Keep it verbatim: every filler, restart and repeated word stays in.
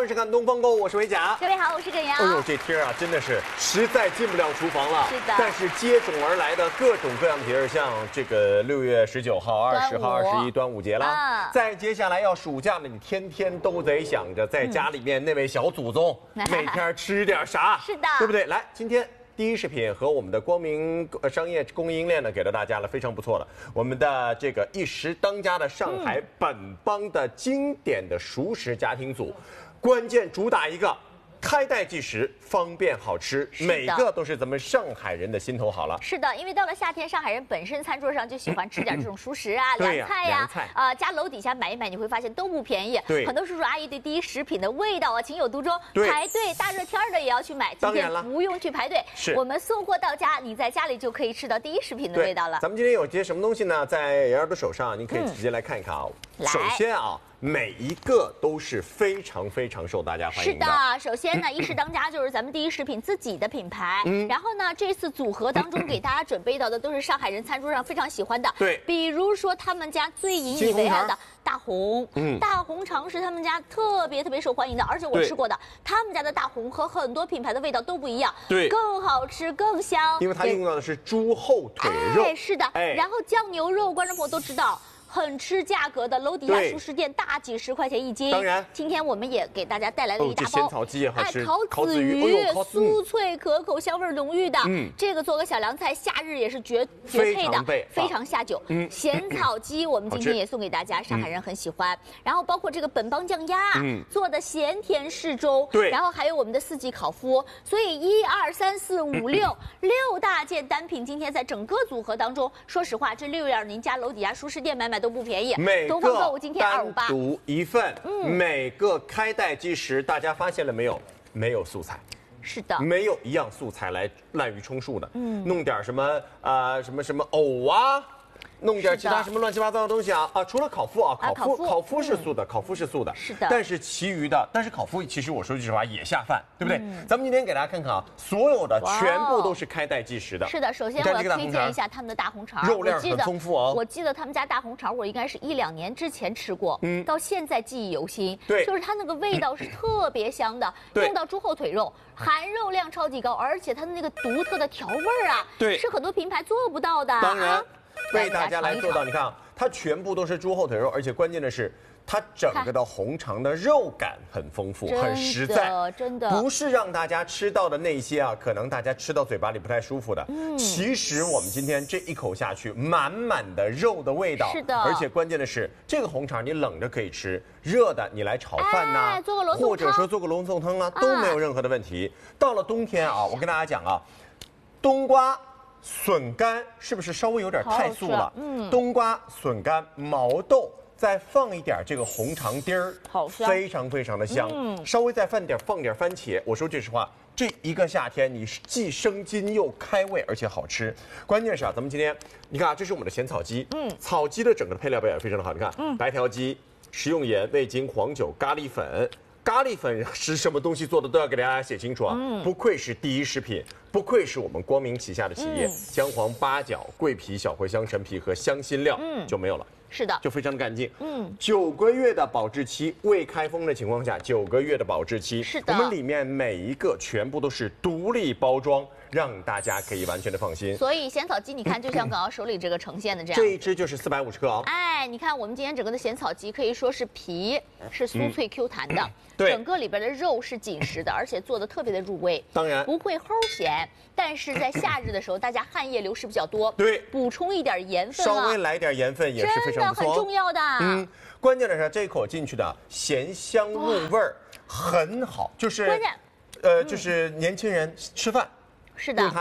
欢收看《东方购物》，我是维甲。 各位好，我是耿瑶。 哎呦，这天啊，真的是实在进不了厨房了。 是的。 但是接踵而来的各种各样的节日，像这个六月十九号、二十号、二十一端午节啦， 啊、 再接下来要暑假了，你天天都得想着在家里面那位小祖宗、嗯、每天吃点啥， 是的， 对不对？来，今天。第一视频和我们的光明商业供应链呢，给了大家了非常不错的，我们的这个一时当家的上海本帮的经典的熟食家庭组，关键主打一个开袋即食，方便好吃，每个都是咱们上海人的心头好了。 是的，因为到了夏天，上海人本身餐桌上就喜欢吃点这种熟食啊、凉菜呀，啊、呃，家楼底下买一买，你会发现都不便宜。 对， 很多叔叔阿姨对第一食品的味道啊情有独钟，排队大热天的也要去买。今天不用去排队， 是我们送货到家，你在家里就可以吃到第一食品的味道了。 咱们今天有些什么东西呢？在瑶瑶的手上，你可以直接来看一看啊。嗯、首先啊。每一个都是非常非常受大家欢迎的。 是的，首先呢，一时当家就是咱们第一食品自己的品牌。嗯，然后呢，这次组合当中给大家准备到的都是上海人餐桌上非常喜欢的。 对， 比如说他们家最引以为傲的大红，嗯，大红肠是他们家特别特别受欢迎的，而且我吃过的，他们家的大红和很多品牌的味道都不一样， 对， 更好吃更香， 因为它用到的是猪后腿肉。 哎，是的，哎，然后酱牛肉，观众朋友都知道。很吃价格的楼底下熟食店大几十块钱一斤。 当然， 今天我们也给大家带来了一大包。 哦、这仙草鸡也好吃。 哎，烤子鱼，酥脆可口，香味浓郁的。嗯，这个做个小凉菜，夏日也是绝绝配的，非常下酒。嗯，咸草鸡我们今天也送给大家，上海人很喜欢。然后包括这个本帮酱鸭，嗯，做的咸甜适中。 对。 然后还有我们的四季烤麸，所以一二三四五六六大件单品，今天在整个组合当中，说实话，这六样您家楼底下熟食店买买都不便宜。 每东方购物今天二五八， 单独一份，嗯，每个开袋即食，大家发现了没有？没有素菜， 是的， 没有一样素材来滥竽充数的，嗯，弄点什么啊、呃，什么什么藕啊。弄点其他什么乱七八糟的东西啊啊！除了烤麸啊，烤麸烤麸是素的，烤麸是素的， 是的。 但是其余的，但是烤麸其实我说句实话也下饭，对不对？咱们今天给大家看看啊，所有的全部都是开袋即食的。 是的，首先我要推荐一下他们的大红肠， 肉量很丰富哦。 我记得他们家大红肠，我应该是一两年之前吃过，嗯，到现在记忆犹新。 对， 就是它那个味道是特别香的，用到猪后腿肉，含肉量超级高，而且它的那个独特的调味啊， 对， 是很多品牌做不到的。 当然。为大家来做到，你看啊，它全部都是猪后腿肉，而且关键的是，它整个的红肠的肉感很丰富，很实在， 真的不是让大家吃到的那些啊，可能大家吃到嘴巴里不太舒服的。嗯，其实我们今天这一口下去，满满的肉的味道， 是的， 而且关键的是，这个红肠你冷着可以吃，热的你来炒饭呐、 哎，做个罗宋汤， 或者说做个罗宋汤啊，都没有任何的问题。到了冬天啊，我跟大家讲啊，冬瓜。笋干是不是稍微有点太素了？嗯，冬瓜、笋干、毛豆，再放一点这个红肠丁儿， 好香， 非常非常的香。嗯，稍微再放点放点番茄。我说句实话，这一个夏天你既生津又开胃，而且好吃。关键是啊，咱们今天你看啊，这是我们的咸草鸡。嗯，草鸡的整个配料表也非常的好。你看，嗯，白条鸡、食用盐、味精、黄酒、咖喱粉。咖喱粉是什么东西做的都要给大家写清楚啊！嗯，不愧是第一食品，不愧是我们光明旗下的企业，嗯、姜黄、八角、桂皮、小茴香、陈皮和香辛料，嗯，就没有了。 是的， 就非常的干净。嗯，九个月的保质期，未开封的情况下，九个月的保质期。 是的， 我们里面每一个全部都是独立包装，让大家可以完全的放心。 所以咸草鸡，你看就像刚刚手里这个呈现的这样， 这一只就是四百五十克哦。 哎，你看我们今天整个的咸草鸡可以说是皮是酥脆 Q 弹的，嗯、 对， 整个里边的肉是紧实的，而且做的特别的入味。 当然不会齁咸，但是在夏日的时候，大家汗液流失比较多， 对， 补充一点盐分、 啊，稍微来点盐分也是非常不错， 很重要的。 嗯，关键的是这一口进去的咸香入味儿很好，就是， 关键， 呃，就是年轻人吃饭， 是的。